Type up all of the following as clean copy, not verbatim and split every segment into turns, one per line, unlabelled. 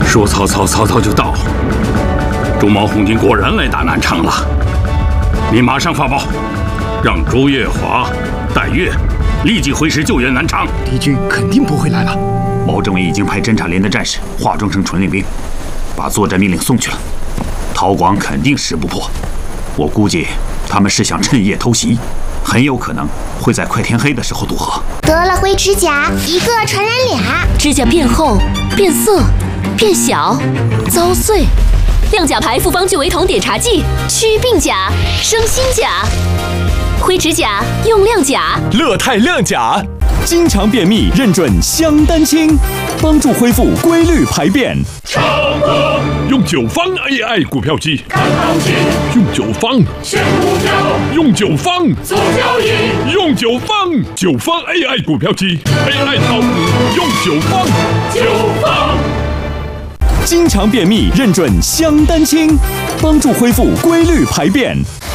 说曹操，曹操就到。朱毛红军果然来打南昌了。你马上发报，让朱月华、戴月立即回师救援南昌。
敌军肯定不会来了。
毛政委已经派侦察连的战士化妆成传令兵，把作战命令送去了。陶广肯定识不破，我估计他们是想趁夜偷袭，很有可能会在快天黑的时候渡河。
得了灰指甲，一个传染俩。
指甲变厚、变色、变小、遭碎。亮甲牌复方聚维酮碘茶剂，祛病甲、生新甲。灰指甲用亮甲，
乐泰亮甲，经常便秘认准香丹清，帮助恢复规律排便。
超哥用9方 AI 股票机，看行情；用9方选股票，用9方做交易，用9方AI 股票机 ，AI 炒股用9方。
经常便秘认准香丹清，帮助恢复规律排便。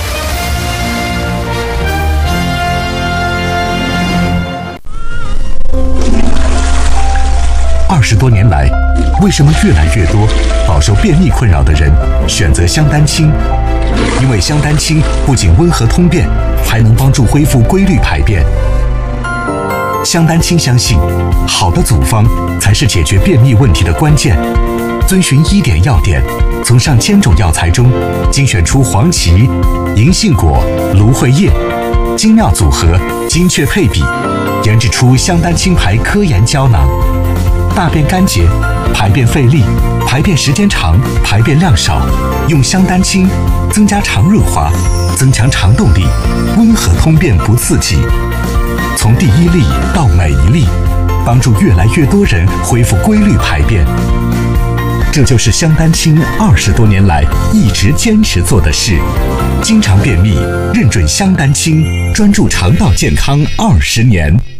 20多年来，为什么越来越多饱受便秘困扰的人选择香丹清？因为香丹清不仅温和通便，还能帮助恢复规律排便。香丹清相信，好的组方才是解决便秘问题的关键。遵循1点要点，从上千种药材中精选出黄芪、银杏果、芦荟叶，精妙组合，精确配比，研制出香丹清牌科研胶囊。大便干结、排便费力、排便时间长、排便量少，用香丹清增加肠润滑，增强肠动力，温和通便不刺激。从第1粒到每一粒，帮助越来越多人恢复规律排便。这就是香丹清20多年来一直坚持做的事。经常便秘，认准香丹清，专注肠道健康20年。